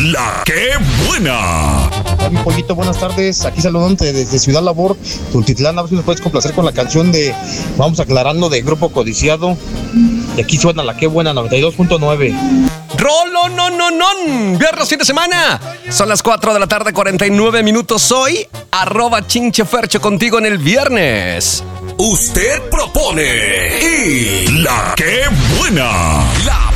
La que buena. Mi pollito, buenas tardes. Aquí saludándote desde Ciudad Labor, Tultitlán. A ver si nos puedes complacer con la canción de Vamos Aclarando de Grupo Codiciado. Y aquí suena La que buena, 92.9. Rolo, no. Viernes, fin de semana. Son las 4 de la tarde, 49 minutos. Hoy, @chinchefercho contigo en el viernes. Usted propone y La que buena. La